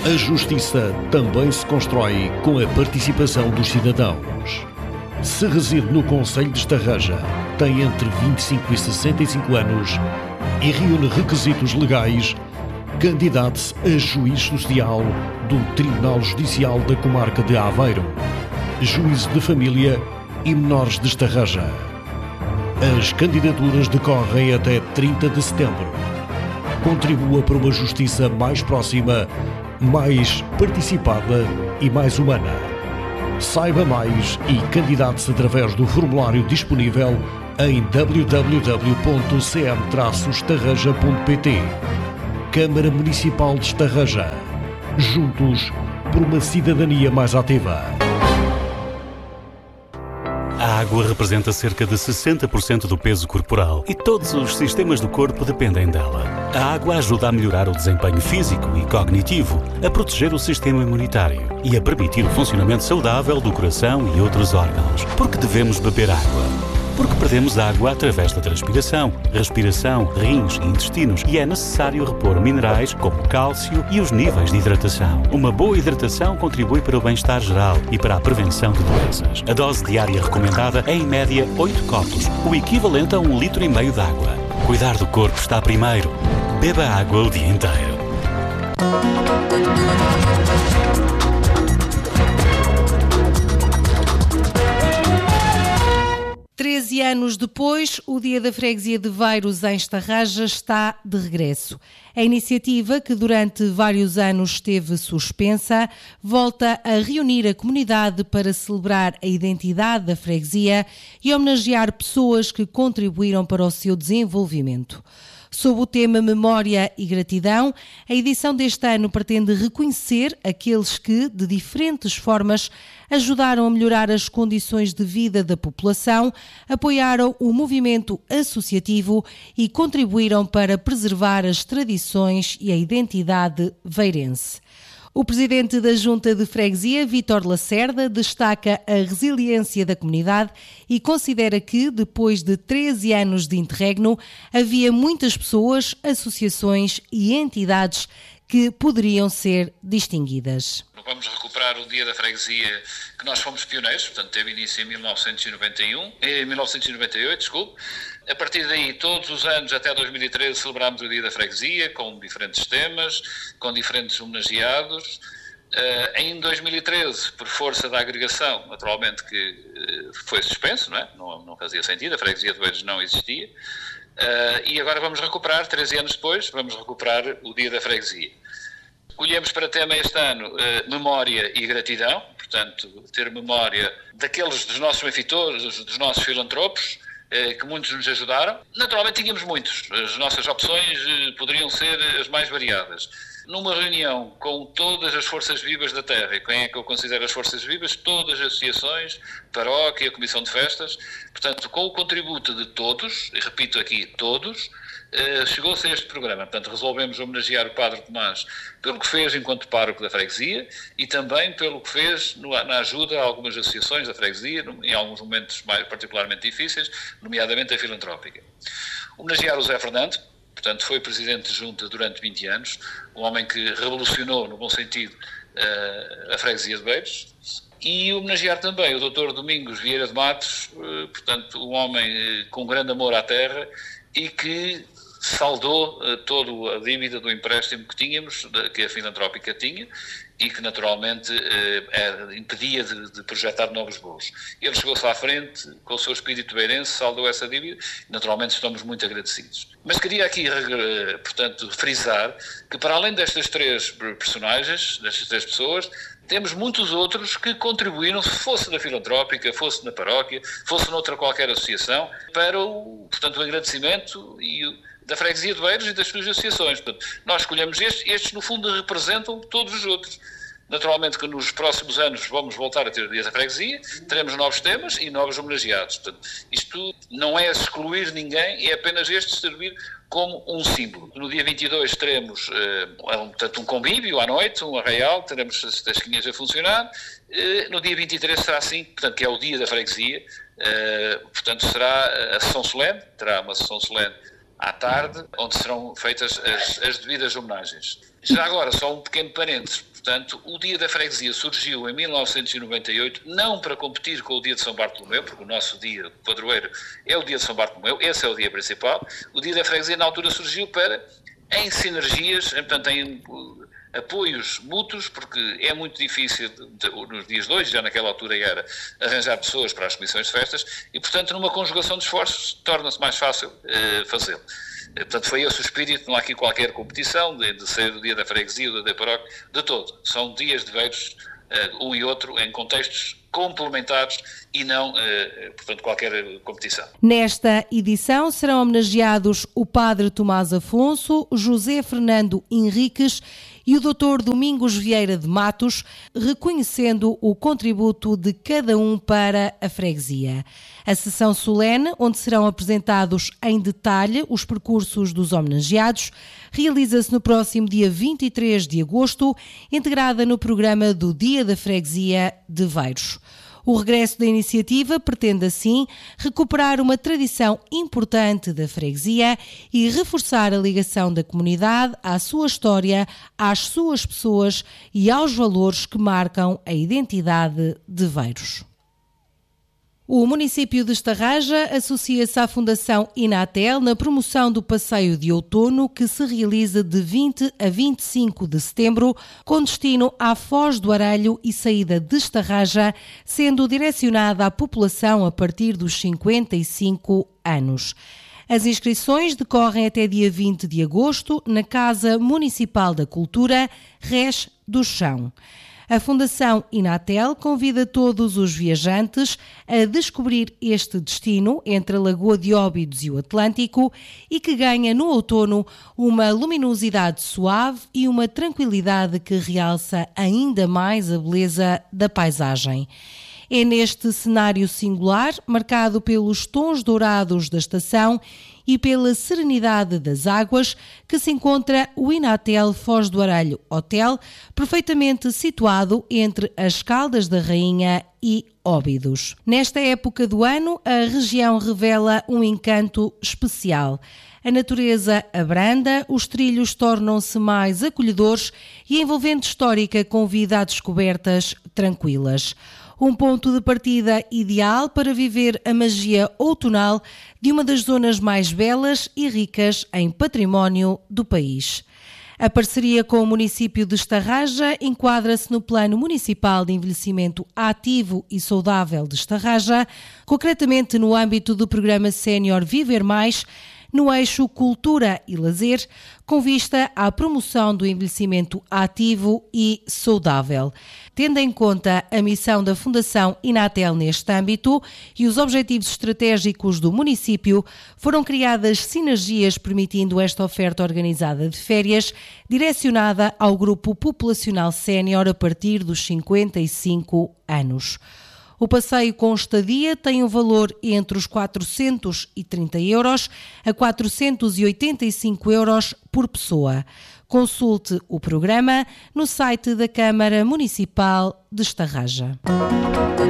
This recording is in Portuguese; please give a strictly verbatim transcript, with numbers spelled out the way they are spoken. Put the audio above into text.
A justiça também se constrói com a participação dos cidadãos. Se reside no concelho de Estarreja, tem entre vinte e cinco e sessenta e cinco anos e reúne requisitos legais, candidate-se a juiz social do Tribunal Judicial da Comarca de Aveiro, juízo de família e menores de Estarreja. As candidaturas decorrem até trinta de setembro. Contribua para uma justiça mais próxima, mais participada e mais humana. Saiba mais e candidate-se através do formulário disponível em w w w ponto c m traço estarreja ponto p t. Câmara Municipal de Estarreja. Juntos por uma cidadania mais ativa. A água representa cerca de sessenta por cento do peso corporal e todos os sistemas do corpo dependem dela. A água ajuda a melhorar o desempenho físico e cognitivo, a proteger o sistema imunitário e a permitir o funcionamento saudável do coração e outros órgãos. Porque devemos beber água? Porque perdemos água através da transpiração, respiração, rins e intestinos e é necessário repor minerais como cálcio e os níveis de hidratação. Uma boa hidratação contribui para o bem-estar geral e para a prevenção de doenças. A dose diária recomendada é em média oito copos, o equivalente a um litro e meio de água. Cuidar do corpo está primeiro. Beba água o dia inteiro. Treze anos depois, o Dia da Freguesia de Veiros em Estarreja está de regresso. A iniciativa, que durante vários anos esteve suspensa, volta a reunir a comunidade para celebrar a identidade da freguesia e homenagear pessoas que contribuíram para o seu desenvolvimento. Sob o tema Memória e Gratidão, a edição deste ano pretende reconhecer aqueles que, de diferentes formas, ajudaram a melhorar as condições de vida da população, apoiaram o movimento associativo e contribuíram para preservar as tradições e a identidade veirense. O presidente da Junta de Freguesia, Vítor Lacerda, destaca a resiliência da comunidade e considera que, depois de treze anos de interregno, havia muitas pessoas, associações e entidades que poderiam ser distinguidas. Vamos recuperar o Dia da Freguesia, que nós fomos pioneiros, portanto teve início em mil novecentos e noventa e um, em mil novecentos e noventa e oito, desculpe. A partir daí, todos os anos, até dois mil e treze, celebramos o Dia da Freguesia, com diferentes temas, com diferentes homenageados. Uh, em dois mil e treze, por força da agregação, naturalmente que uh, foi suspenso, não é? Não, não fazia sentido, a Freguesia de Veiros não existia. Uh, e agora vamos recuperar, treze anos depois, vamos recuperar o Dia da Freguesia. Escolhemos para tema este ano uh, memória e gratidão, portanto, ter memória daqueles dos nossos benfeitores, dos nossos filantropos, uh, que muitos nos ajudaram. Naturalmente tínhamos muitos, as nossas opções uh, poderiam ser as mais variadas. Numa reunião com todas as forças vivas da terra, e quem é que eu considero as forças vivas? Todas as associações, paróquia, comissão de festas, portanto, com o contributo de todos, e repito aqui, todos, Uh, chegou-se a este programa. Portanto, resolvemos homenagear o Padre Tomás pelo que fez enquanto pároco da freguesia e também pelo que fez no, na ajuda a algumas associações da freguesia, no, em alguns momentos mais, particularmente difíceis, nomeadamente a filantrópica. Homenagear o Zé Fernando, portanto, foi presidente de junta durante vinte anos, um homem que revolucionou, no bom sentido, uh, a freguesia de Veiros. E homenagear também o doutor Domingos Vieira de Matos, uh, portanto, um homem uh, com grande amor à terra e que saldou uh, toda a dívida do empréstimo que tínhamos, de, que a filantrópica tinha, e que naturalmente uh, é, impedia de, de projetar novos voos. Ele chegou-se à frente, com o seu espírito beirense, saldou essa dívida, e naturalmente estamos muito agradecidos. Mas queria aqui, uh, portanto, frisar que para além destas três personagens, destas três pessoas, temos muitos outros que contribuíram, se fosse da filantrópica, fosse na paróquia, fosse noutra qualquer associação, para o, portanto, o agradecimento e o, da freguesia de Veiros e das suas associações. Portanto, nós escolhemos estes, estes no fundo representam todos os outros. Naturalmente que nos próximos anos vamos voltar a ter o Dia da Freguesia, teremos novos temas e novos homenageados. Portanto, isto não é excluir ninguém, é apenas este servir como um símbolo. No dia vinte e dois teremos uh, um, portanto, um convívio à noite, um arraial, teremos as tasquinhas a funcionar. Uh, no dia vinte e três será assim, portanto, que é o Dia da Freguesia. Uh, portanto, será a sessão solene, terá uma sessão solene à tarde, onde serão feitas as, as devidas homenagens. Já agora, só um pequeno parênteses. Portanto, o Dia da Freguesia surgiu em mil novecentos e noventa e oito, não para competir com o Dia de São Bartolomeu, porque o nosso dia, o padroeiro, é o Dia de São Bartolomeu, esse é o dia principal. O Dia da Freguesia, na altura, surgiu para, em sinergias, portanto, em apoios mútuos, porque é muito difícil, nos dias de hoje, já naquela altura era, arranjar pessoas para as comissões de festas, e, portanto, numa conjugação de esforços, torna-se mais fácil uh, fazê-lo. Portanto, foi esse o espírito, não há aqui qualquer competição de, de ser o Dia da Freguesia ou da Paróquia, de todo. São dias de veiros, uh, um e outro, em contextos complementares e não, uh, portanto, qualquer competição. Nesta edição serão homenageados o Padre Tomás Afonso, José Fernando Henriques e o doutor Domingos Vieira de Matos, reconhecendo o contributo de cada um para a freguesia. A sessão solene, onde serão apresentados em detalhe os percursos dos homenageados, realiza-se no próximo dia vinte e três de agosto, integrada no programa do Dia da Freguesia de Veiros. O regresso da iniciativa pretende, assim, recuperar uma tradição importante da freguesia e reforçar a ligação da comunidade à sua história, às suas pessoas e aos valores que marcam a identidade de Veiros. O município de Estarraja associa-se à Fundação Inatel na promoção do passeio de outono que se realiza de vinte a vinte e cinco de setembro, com destino à Foz do Arelho e saída de Estarraja, sendo direcionada à população a partir dos cinquenta e cinco anos. As inscrições decorrem até dia vinte de agosto na Casa Municipal da Cultura, Res do Chão. A Fundação Inatel convida todos os viajantes a descobrir este destino entre a Lagoa de Óbidos e o Atlântico e que ganha no outono uma luminosidade suave e uma tranquilidade que realça ainda mais a beleza da paisagem. É neste cenário singular, marcado pelos tons dourados da estação e pela serenidade das águas, que se encontra o Inatel Foz do Arelho Hotel, perfeitamente situado entre as Caldas da Rainha e Óbidos. Nesta época do ano, a região revela um encanto especial. A natureza abranda, os trilhos tornam-se mais acolhedores e a envolvente histórica convida a descobertas tranquilas. Um ponto de partida ideal para viver a magia outonal de uma das zonas mais belas e ricas em património do país. A parceria com o município de Estarraja enquadra-se no Plano Municipal de Envelhecimento Ativo e Saudável de Estarraja, concretamente no âmbito do programa Sénior Viver Mais, no eixo Cultura e Lazer, com vista à promoção do envelhecimento ativo e saudável. Tendo em conta a missão da Fundação Inatel neste âmbito e os objetivos estratégicos do município, foram criadas sinergias permitindo esta oferta organizada de férias, direcionada ao grupo populacional sénior a partir dos cinquenta e cinco anos. O passeio com estadia tem um valor entre os quatrocentos e trinta euros a quatrocentos e oitenta e cinco euros por pessoa. Consulte o programa no site da Câmara Municipal de Estarraja.